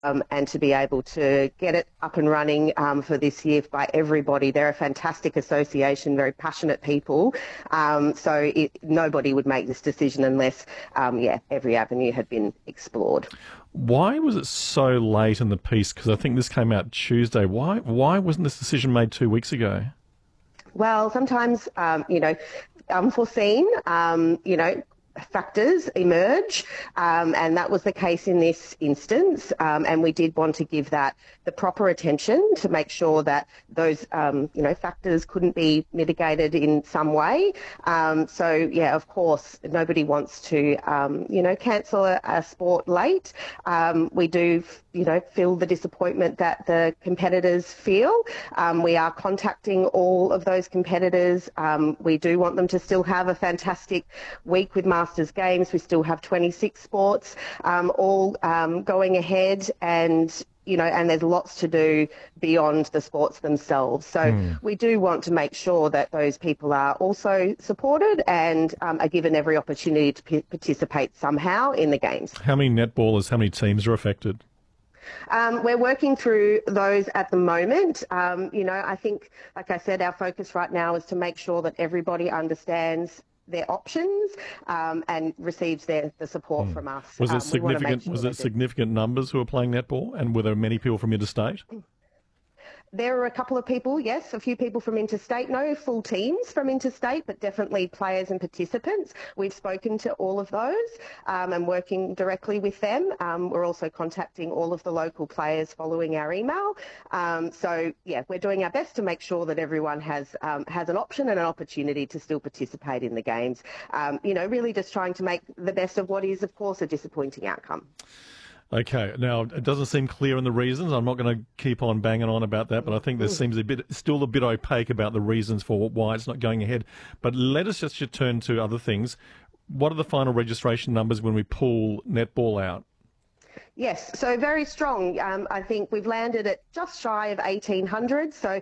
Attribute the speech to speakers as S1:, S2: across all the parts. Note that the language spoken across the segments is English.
S1: and to be able to get it up and running for this year by everybody. They're a fantastic association, very passionate people. Nobody would make this decision unless, every avenue had been explored.
S2: Why was it so late in the piece? Because I think this came out Tuesday. Why wasn't this decision made 2 weeks ago?
S1: Well, sometimes, unforeseen, factors emerge, and that was the case in this instance, and we did want to give that the proper attention to make sure that those factors couldn't be mitigated in some way. Of course, nobody wants to cancel a sport late. We do feel the disappointment that the competitors feel. We are contacting all of those competitors. We do want them to still have a fantastic week with Masters Games. We still have 26 sports all going ahead, and there's lots to do beyond the sports themselves. So we do want to make sure that those people are also supported and are given every opportunity to participate somehow in the games.
S2: How many netballers, how many teams are affected?
S1: We're working through those at the moment. I think, like I said, our focus right now is to make sure that everybody understands their options and receives the support from us.
S2: Was it significant? Was it significant numbers who were playing netball, and were there many people from interstate?
S1: There are a couple of people, yes, a few people from interstate, no full teams from interstate, but definitely players and participants. We've spoken to all of those and working directly with them. We're also contacting all of the local players following our email. We're doing our best to make sure that everyone has an option and an opportunity to still participate in the games. Really just trying to make the best of what is, of course, a disappointing outcome.
S2: Okay, now it doesn't seem clear in the reasons. I'm not going to keep on banging on about that, but I think there seems still a bit opaque about the reasons for why it's not going ahead. But let us just turn to other things. What are the final registration numbers when we pull netball out?
S1: Yes, so very strong. I think we've landed at just shy of 1,800, so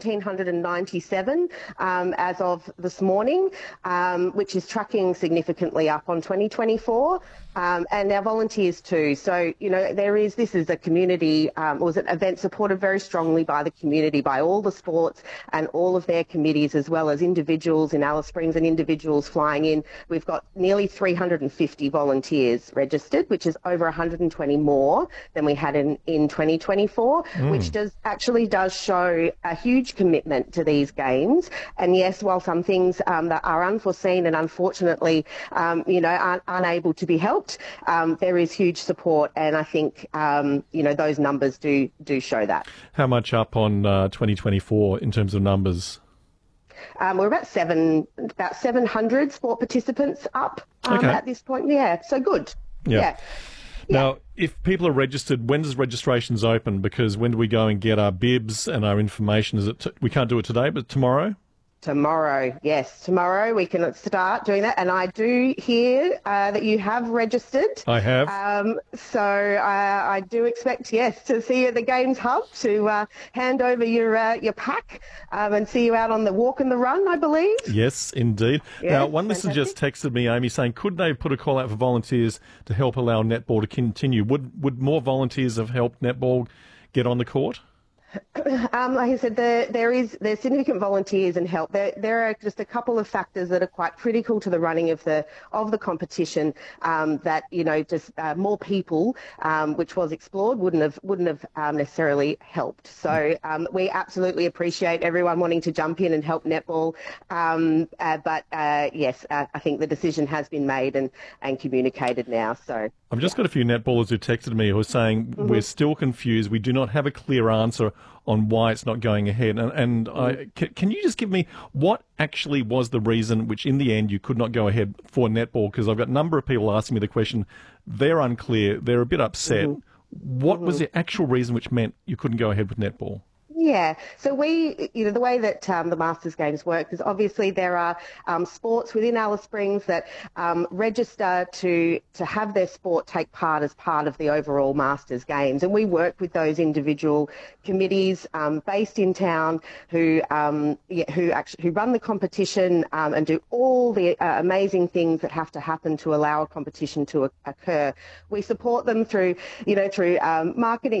S1: 1,797 as of this morning, which is tracking significantly up on 2024, and our volunteers too. So, this is a community, was an event supported very strongly by the community, by all the sports and all of their committees, as well as individuals in Alice Springs and individuals flying in. We've got nearly 350 volunteers registered, which is over 120 more than we had in 2024, which does show a huge commitment to these games. And yes, while some things that are unforeseen and unfortunately, aren't unable to be helped, there is huge support, and I think, those numbers do show that.
S2: How much up on 2024 in terms of numbers?
S1: We're about 700 sport participants up at this point. Yeah, so good. Yeah.
S2: Now, if people are registered, when does registrations open? Because when do we go and get our bibs and our information? Is it we can't do it today, but tomorrow?
S1: Tomorrow, yes. Tomorrow we can start doing that. And I do hear that you have registered.
S2: I have.
S1: I do expect, yes, to see you at the Games Hub to hand over your pack and see you out on the walk and the run, I believe.
S2: Yes, indeed. Yes, now, one listener just texted me, Amy, saying, could they put a call out for volunteers to help allow netball to continue? Would more volunteers have helped netball get on the court?
S1: Like I said, there's significant volunteers and help. There are just a couple of factors that are quite critical to the running of the competition. More people, which was explored, wouldn't have necessarily helped. So we absolutely appreciate everyone wanting to jump in and help netball. Yes, I think the decision has been made and communicated now. So
S2: I've just got a few netballers who texted me who are saying we're still confused. We do not have a clear answer on why it's not going ahead. Can you just give me what actually was the reason which in the end you could not go ahead for netball? Because I've got a number of people asking me the question. They're unclear. They're a bit upset. What was the actual reason which meant you couldn't go ahead with netball?
S1: Yeah, so the way that the Masters Games work is obviously there are sports within Alice Springs that register to have their sport take part as part of the overall Masters Games, and we work with those individual committees based in town who run the competition and do all the amazing things that have to happen to allow a competition to occur. We support them through marketing.